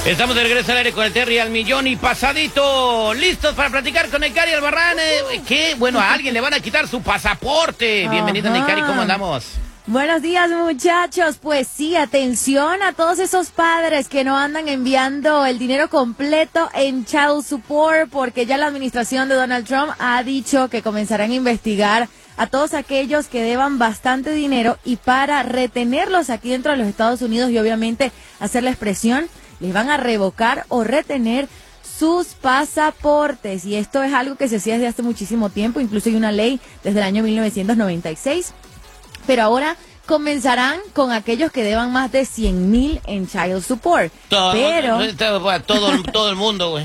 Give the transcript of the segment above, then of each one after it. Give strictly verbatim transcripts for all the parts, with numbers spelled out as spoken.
Estamos de regreso al aire con el Terry al millón y pasadito. ¿Listos para platicar con el Cari Albarrán? Eh, ¿Qué? Bueno, a alguien le van a quitar su pasaporte. Bienvenida, Cari, ¿cómo andamos? Buenos días, muchachos. Pues sí, atención a todos esos padres que no andan enviando el dinero completo en child support, porque ya la administración de Donald Trump ha dicho que comenzarán a investigar a todos aquellos que deban bastante dinero, y para retenerlos aquí dentro de los Estados Unidos y obviamente hacerles presión, les van a revocar o retener sus pasaportes. Y esto es algo que se hacía desde hace muchísimo tiempo, incluso hay una ley desde el año mil novecientos noventa y seis, pero ahora comenzarán con aquellos que deban más de cien mil en child support. Todo, pero todo, todo el mundo, güey.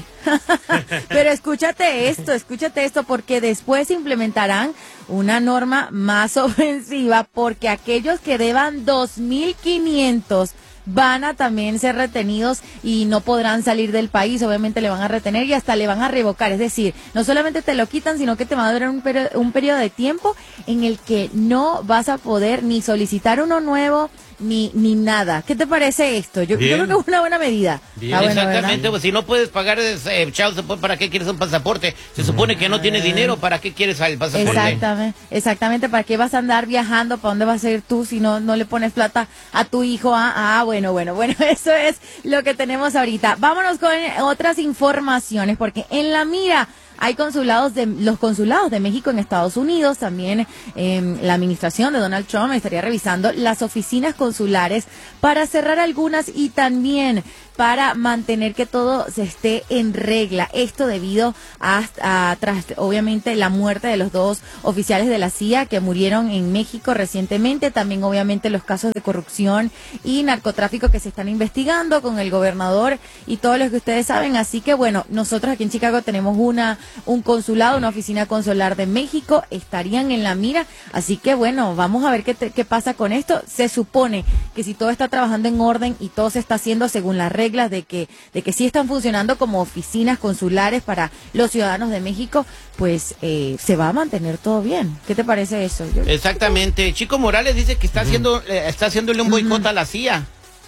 Pero escúchate esto, escúchate esto, porque después implementarán una norma más ofensiva, porque aquellos que deban dos mil quinientos van a también ser retenidos y no podrán salir del país. Obviamente le van a retener y hasta le van a revocar. Es decir, no solamente te lo quitan, sino que te va a durar un, peri- un periodo de tiempo en el que no vas a poder ni solicitar uno nuevo, ni ni nada. ¿Qué te parece esto? Yo, yo creo que es una buena medida. Bien, ah, bueno, exactamente, pues si no puedes pagar eh, child support, ¿para qué quieres un pasaporte? Se supone que no tienes dinero, ¿para qué quieres el pasaporte? Exactamente, exactamente. ¿Para qué vas a andar viajando? ¿Para dónde vas a ir tú si no no le pones plata a tu hijo? Ah, ah bueno, bueno, bueno, eso es lo que tenemos ahorita. Vámonos con otras informaciones, porque en la mira hay consulados de los consulados de México en Estados Unidos. También eh, la administración de Donald Trump estaría revisando las oficinas consulares para cerrar algunas y también para mantener que todo se esté en regla. Esto debido a, a tras obviamente la muerte de los dos oficiales de la C I A que murieron en México recientemente. También obviamente los casos de corrupción y narcotráfico que se están investigando con el gobernador y todo lo que ustedes saben. Así que bueno, nosotros aquí en Chicago tenemos una un consulado, una oficina consular de México, estarían en la mira. Así que bueno, vamos a ver qué, te, qué pasa con esto. Se supone que si todo está trabajando en orden y todo se está haciendo según las reglas de que de que sí están funcionando como oficinas consulares para los ciudadanos de México, pues eh, se va a mantener todo bien. ¿Qué te parece eso? Yo... Exactamente. Chico Morales dice que está haciendo eh, está haciéndole un boicot uh-huh. a la C I A.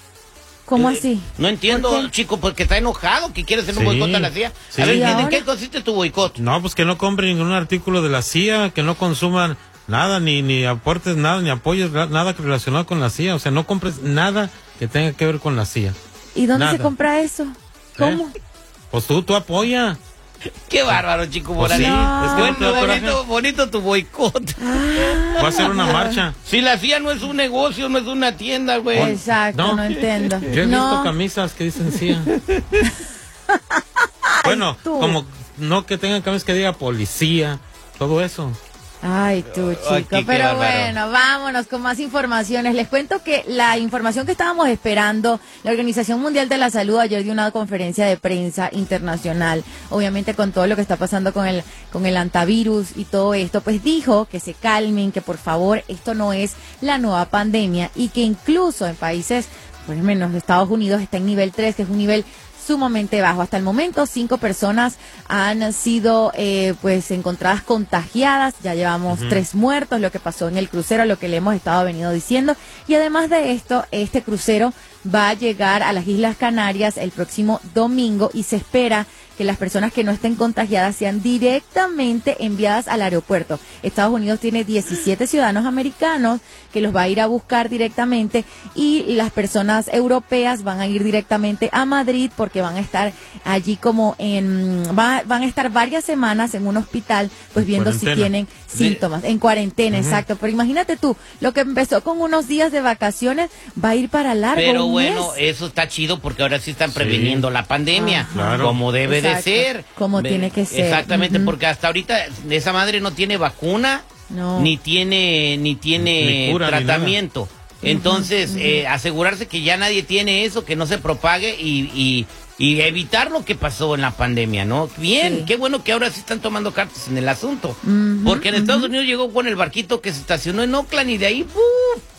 ¿Cómo eh, así? No entiendo, Chico, porque está enojado que quiere hacer sí, un boicot a la C I A. Sí. A ver, ¿en qué consiste tu boicot? No, pues que no compren ningún artículo de la C I A, que no consuman nada, ni ni aportes nada, ni apoyes nada relacionado con la C I A. O sea, no compres nada que tenga que ver con la C I A. ¿Y dónde nada. se compra eso? ¿Cómo? ¿Eh? Pues tú, tú apoya. Qué bárbaro, Chico Morales. Pues sí, no. es que bueno, bonito, bonito tu boicot. Ah. Va a ser una marcha. Si la C I A no es un negocio, no es una tienda, güey. Exacto, no, no entiendo. Yo he no. visto camisas que dicen C I A. Bueno, como no que tengan camisas que diga policía, todo eso. Ay, tú, chico. Ay, pero bueno, vámonos con más informaciones. Les cuento que la información que estábamos esperando, la Organización Mundial de la Salud ayer dio una conferencia de prensa internacional, obviamente con todo lo que está pasando con el con el antivirus y todo esto, pues dijo que se calmen, que por favor esto no es la nueva pandemia y que incluso en países, por lo menos Estados Unidos está en nivel tres, que es un nivel sumamente bajo. Hasta el momento, cinco personas han sido eh, pues encontradas contagiadas. Ya llevamos uh-huh. tres muertos, lo que pasó en el crucero, lo que le hemos estado venido diciendo. Y además de esto, este crucero va a llegar a las Islas Canarias el próximo domingo y se espera que las personas que no estén contagiadas sean directamente enviadas al aeropuerto. Estados Unidos tiene diecisiete ciudadanos americanos que los va a ir a buscar directamente y las personas europeas van a ir directamente a Madrid porque van a estar allí como en, va, van a estar varias semanas en un hospital pues viendo si tienen síntomas, en cuarentena, uh-huh. exacto. Pero imagínate tú, lo que empezó con unos días de vacaciones va a ir para largo. Pero un bueno, mes. Eso está chido porque ahora sí están preveniendo sí. la pandemia, Ajá. claro. como debe Exacto. de ser. Como Ve, tiene que ser. Exactamente, uh-huh. porque hasta ahorita esa madre no tiene vacuna, no. ni tiene ni tiene ni cura, tratamiento. Ni Entonces, uh-huh. eh, asegurarse que ya nadie tiene eso, que no se propague y, y, y evitar lo que pasó en la pandemia, ¿no? Bien, sí. qué bueno que ahora sí están tomando cartas en el asunto. Uh-huh, porque en Estados uh-huh. Unidos llegó con el barquito que se estacionó en Oakland y de ahí, ¡puf!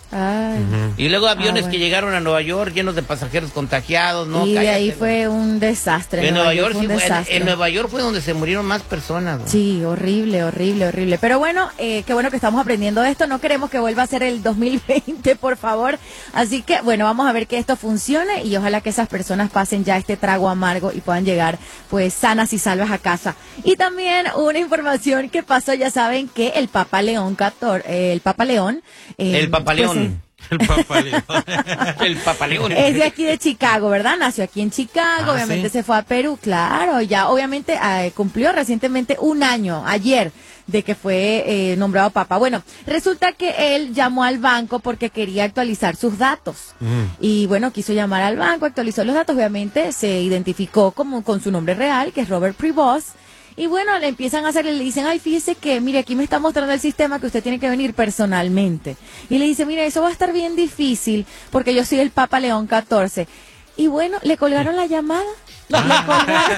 Ay. Ujú. Y luego aviones Ah, bueno. que llegaron a Nueva York llenos de pasajeros contagiados, ¿no? y de Cállate, ahí güey. fue un desastre. En Nueva York, fue sí, un fue- en, desastre. en Nueva York fue donde se murieron más personas. güey. Sí, horrible, horrible, horrible. Pero bueno, eh, qué bueno que estamos aprendiendo de esto. No queremos que vuelva a ser el dos mil veinte, por favor. Así que, bueno, vamos a ver que esto funcione y ojalá que esas personas pasen ya este trago amargo y puedan llegar, pues, sanas y salvas a casa. Y también una información que pasó, ya saben que el Papa León catorce, eh, el Papa León. eh, El Papa pues, León. eh, El papaleo. El Papa León. es de aquí de Chicago, ¿verdad? Nació aquí en Chicago, Ah, obviamente ¿sí? se fue a Perú, claro, ya obviamente eh, cumplió recientemente un año, ayer, de que fue eh, nombrado papa. Bueno, resulta que él llamó al banco porque quería actualizar sus datos. Mm. Y bueno, quiso llamar al banco, actualizó los datos, obviamente se identificó como con su nombre real, que es Robert Prevost. Y bueno, le empiezan a hacer, le dicen, ay, fíjese que, mire, aquí me está mostrando el sistema que usted tiene que venir personalmente. Y le dice, mire, eso va a estar bien difícil porque yo soy el Papa León catorce. Y bueno, le colgaron la llamada. Le colgaron,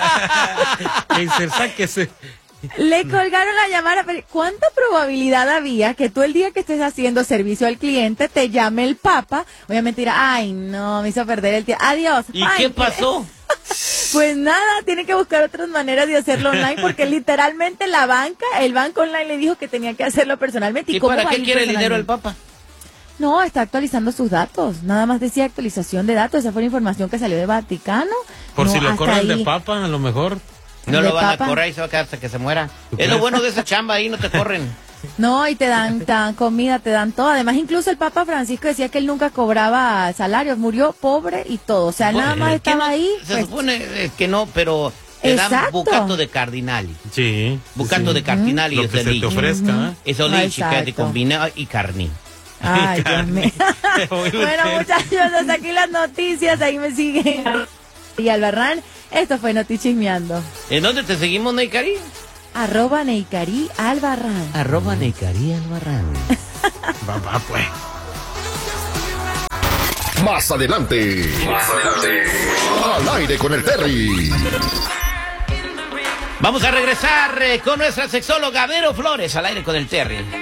Que se sáquese. le colgaron la llamada. Pero ¿cuánta probabilidad había que tú el día que estés haciendo servicio al cliente te llame el Papa? Obviamente dirá, ay, no, me hizo perder el tiempo. Adiós. ¿Y Ay, qué pasó? Pues nada, tiene que buscar otras maneras de hacerlo online porque literalmente la banca, el banco online le dijo que tenía que hacerlo personalmente. ¿Y, ¿Y cómo para va a qué ir quiere el dinero el personalmente? Papa? No, está actualizando sus datos. Nada más decía actualización de datos. Esa fue la información que salió de Vaticano. Por No, si lo hasta corren de ahí. papa, a lo mejor. No ¿De lo van Papa? a correr y se va a quedar hasta que se muera. ¿Tú Es lo crees? bueno de esa chamba, ahí no te corren. No, y te dan, te dan comida, te dan todo. Además, incluso el Papa Francisco decía que él nunca cobraba salarios, murió pobre y todo. O sea, nada Bueno, más ¿qué estaba no? ahí. Se pues, supone eh, que no, pero te dan Exacto. bucato de cardinali. Sí. Bucato sí. de cardinali Lo es que de se te lì. ofrezca. ¿eh? Eso lì, chica, de Exacto. combinado y carne. Ay, Dios mío. Bueno, muchachos, hasta aquí las noticias. Ahí me siguen. Y Albarrán, esto fue Notichismeando. ¿En dónde te seguimos, Neikari? Arroba Neikari Albarrán. Arroba Neikari Albarrán. Va, va, pues. Más adelante. Más adelante. Al aire con el Terry. Vamos a regresar eh, con nuestra sexóloga Vero Flores al aire con el Terry.